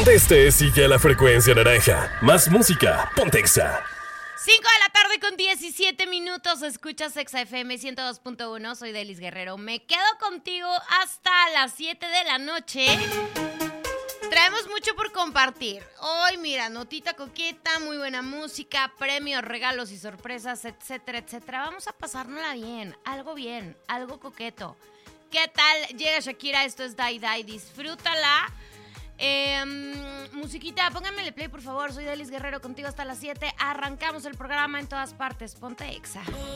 Donde estés, sigue a la frecuencia naranja. Más música, ponte Exa. 5 de la tarde con 17 minutos, escuchas Exa FM 102.1, soy Delis Guerrero. Me quedo contigo hasta las 7 de la noche. Traemos mucho por compartir. Hoy, mira, notita coqueta, muy buena música, premios, regalos y sorpresas, etcétera, etcétera. Vamos a pasárnosla bien, algo coqueto. ¿Qué tal? Llega Shakira, esto es Die Die, disfrútala. Musiquita, pónganmele play, por favor. Soy Delis Guerrero, contigo hasta las 7. Arrancamos el programa en todas partes. Ponte Exa.